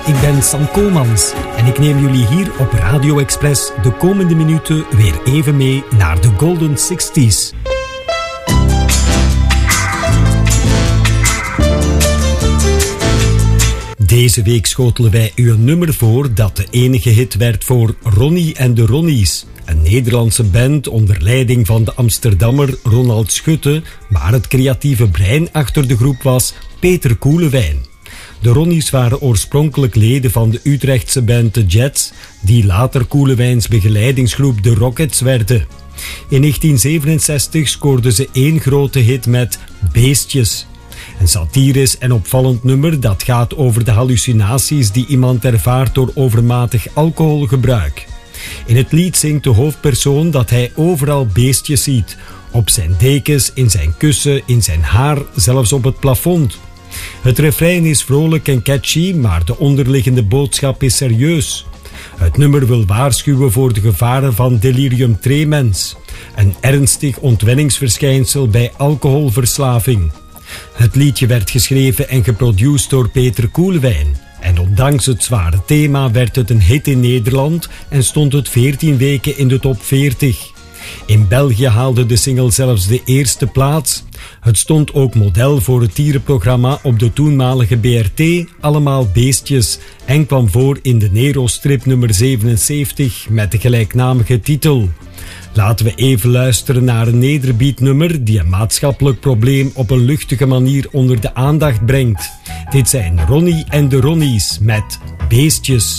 ik ben Sam Koolmans en ik neem jullie hier op Radio Express de komende minuten weer even mee naar de Golden 60s. Deze week schotelen wij u een nummer voor dat de enige hit werd voor Ronnie en de Ronnies. Een Nederlandse band onder leiding van de Amsterdammer Ronald Schutte, maar het creatieve brein achter de groep was Peter Koelewijn. De Ronnies waren oorspronkelijk leden van de Utrechtse band The Jets, die later Koelewijns begeleidingsgroep The Rockets werden. In 1967 scoorden ze één grote hit met Beestjes. Een satirisch en opvallend nummer dat gaat over de hallucinaties die iemand ervaart door overmatig alcoholgebruik. In het lied zingt de hoofdpersoon dat hij overal beestjes ziet. Op zijn dekens, in zijn kussen, in zijn haar, zelfs op het plafond. Het refrein is vrolijk en catchy, maar de onderliggende boodschap is serieus. Het nummer wil waarschuwen voor de gevaren van delirium tremens, een ernstig ontwenningsverschijnsel bij alcoholverslaving. Het liedje werd geschreven en geproduceerd door Peter Koelewijn. En ondanks het zware thema werd het een hit in Nederland en stond het 14 weken in de top 40. In België haalde de single zelfs de eerste plaats. Het stond ook model voor het dierenprogramma op de toenmalige BRT, Allemaal Beestjes, en kwam voor in de Nero-strip nummer 77 met de gelijknamige titel. Laten we even luisteren naar een nederbeatnummer die een maatschappelijk probleem op een luchtige manier onder de aandacht brengt. Dit zijn Ronnie en de Ronnies met Beestjes.